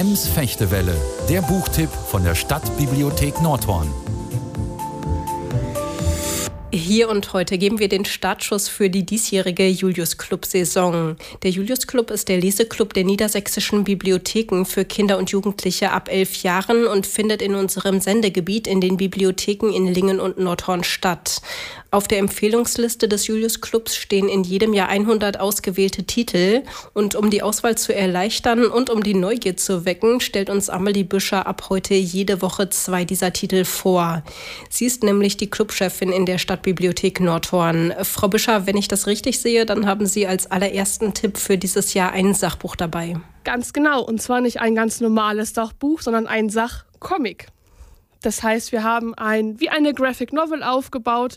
Ems Fechtewelle, der Buchtipp von der Stadtbibliothek Nordhorn. Hier und heute geben wir den Startschuss für die diesjährige Julius-Club-Saison. Der Julius-Club ist der Leseclub der niedersächsischen Bibliotheken für Kinder und Jugendliche ab 11 Jahren und findet in unserem Sendegebiet in den Bibliotheken in Lingen und Nordhorn statt. Auf der Empfehlungsliste des Julius-Clubs stehen in jedem Jahr 100 ausgewählte Titel. Und um die Auswahl zu erleichtern und um die Neugier zu wecken, stellt uns Amelie Büscher ab heute jede Woche 2 dieser Titel vor. Sie ist nämlich die Clubchefin in der Stadtbibliothek Nordhorn. Frau Büscher, wenn ich das richtig sehe, dann haben Sie als allerersten Tipp für dieses Jahr ein Sachbuch dabei. Ganz genau, und zwar nicht ein ganz normales Sachbuch, sondern ein Sachcomic. Das heißt, wir haben wie eine Graphic Novel aufgebaut,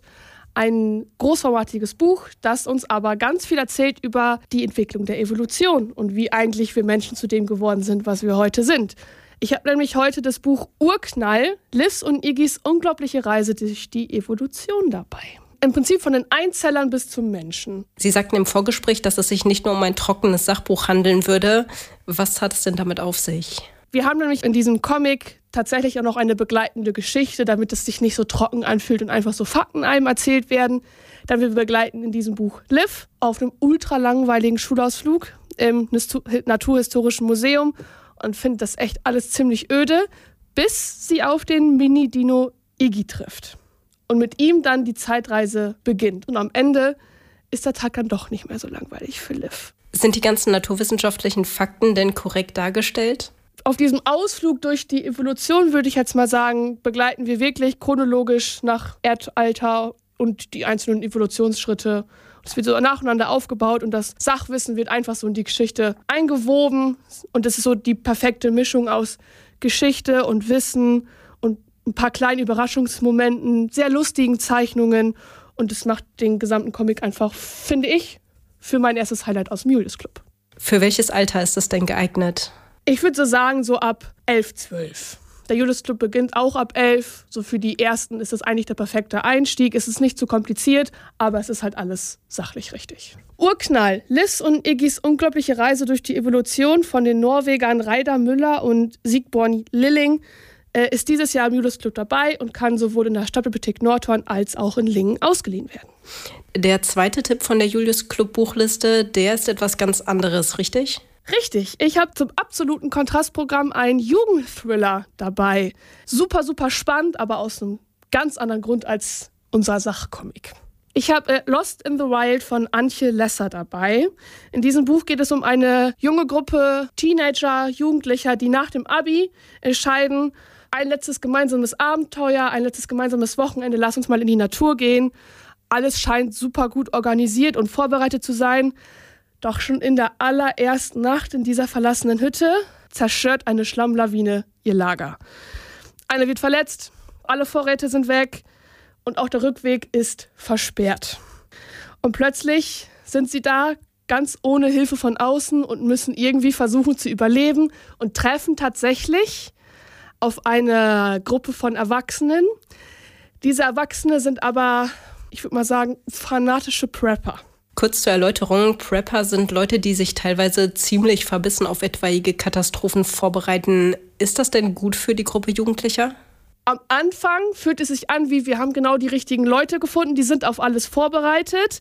ein großformatiges Buch, das uns aber ganz viel erzählt über die Entwicklung der Evolution und wie eigentlich wir Menschen zu dem geworden sind, was wir heute sind. Ich habe nämlich heute das Buch Urknall, Livs und Iggis unglaubliche Reise durch die Evolution dabei. Im Prinzip von den Einzellern bis zum Menschen. Sie sagten im Vorgespräch, dass es sich nicht nur um ein trockenes Sachbuch handeln würde. Was hat es denn damit auf sich? Wir haben nämlich in diesem Comic tatsächlich auch noch eine begleitende Geschichte, damit es sich nicht so trocken anfühlt und einfach so Fakten einem erzählt werden. Dann wir begleiten in diesem Buch Liv auf einem ultra langweiligen Schulausflug im Naturhistorischen Museum und findet das echt alles ziemlich öde, bis sie auf den Mini-Dino Iggy trifft. Und mit ihm dann die Zeitreise beginnt. Und am Ende ist der Tag dann doch nicht mehr so langweilig für Liv. Sind die ganzen naturwissenschaftlichen Fakten denn korrekt dargestellt? Auf diesem Ausflug durch die Evolution, würde ich jetzt mal sagen, begleiten wir wirklich chronologisch nach Erdalter und die einzelnen Evolutionsschritte. Es wird so nacheinander aufgebaut und das Sachwissen wird einfach so in die Geschichte eingewoben. Und es ist so die perfekte Mischung aus Geschichte und Wissen und ein paar kleinen Überraschungsmomenten, sehr lustigen Zeichnungen. Und es macht den gesamten Comic einfach, finde ich, für mein erstes Highlight aus dem Julius-Club. Für welches Alter ist das denn geeignet? Ich würde so sagen, so ab 11, 12. Der Julius-Club beginnt auch ab 11. So für die Ersten ist das eigentlich der perfekte Einstieg. Es ist nicht zu kompliziert, aber es ist halt alles sachlich richtig. Urknall, Livs und Iggis unglaubliche Reise durch die Evolution von den Norwegern Reidar Müller und Sigborn Lilling ist dieses Jahr im Julius-Club dabei und kann sowohl in der Stadtbibliothek Nordhorn als auch in Lingen ausgeliehen werden. Der zweite Tipp von der Julius-Club-Buchliste, der ist etwas ganz anderes, richtig? Richtig, ich habe zum absoluten Kontrastprogramm einen Jugendthriller dabei. Super, super spannend, aber aus einem ganz anderen Grund als unser Sachcomic. Ich habe Lost in the Wild von Antje Lesser dabei. In diesem Buch geht es um eine junge Gruppe Teenager, Jugendlicher, die nach dem Abi entscheiden, ein letztes gemeinsames Abenteuer, ein letztes gemeinsames Wochenende, lass uns mal in die Natur gehen. Alles scheint super gut organisiert und vorbereitet zu sein. Doch schon in der allerersten Nacht in dieser verlassenen Hütte zerstört eine Schlammlawine ihr Lager. Einer wird verletzt, alle Vorräte sind weg und auch der Rückweg ist versperrt. Und plötzlich sind sie da ganz ohne Hilfe von außen und müssen irgendwie versuchen zu überleben und treffen tatsächlich auf eine Gruppe von Erwachsenen. Diese Erwachsene sind aber, ich würde mal sagen, fanatische Prepper. Kurz zur Erläuterung, Prepper sind Leute, die sich teilweise ziemlich verbissen auf etwaige Katastrophen vorbereiten. Ist das denn gut für die Gruppe Jugendlicher? Am Anfang fühlt es sich an, wie wir haben genau die richtigen Leute gefunden, die sind auf alles vorbereitet.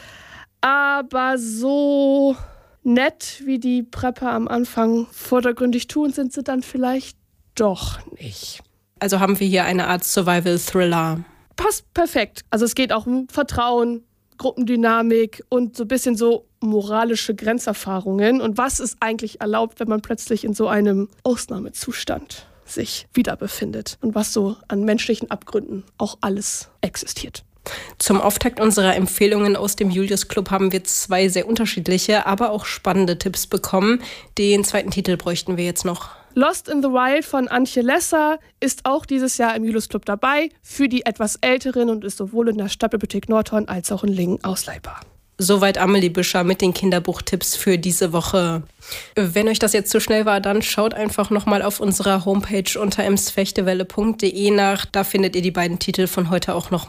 Aber so nett, wie die Prepper am Anfang vordergründig tun, sind sie dann vielleicht doch nicht. Also haben wir hier eine Art Survival-Thriller. Passt perfekt. Also es geht auch um Vertrauen, Gruppendynamik und so ein bisschen so moralische Grenzerfahrungen. Und was ist eigentlich erlaubt, wenn man plötzlich in so einem Ausnahmezustand sich wieder befindet und was so an menschlichen Abgründen auch alles existiert. Zum Auftakt unserer Empfehlungen aus dem Julius-Club haben wir 2 sehr unterschiedliche, aber auch spannende Tipps bekommen. Den zweiten Titel bräuchten wir jetzt noch. Lost in the Wild von Antje Lesser ist auch dieses Jahr im Julius-Club dabei, für die etwas Älteren und ist sowohl in der Stadtbibliothek Nordhorn als auch in Lingen ausleihbar. Soweit Amelie Büscher mit den Kinderbuchtipps für diese Woche. Wenn euch das jetzt zu schnell war, dann schaut einfach nochmal auf unserer Homepage unter emsfechtewelle.de nach. Da findet ihr die beiden Titel von heute auch noch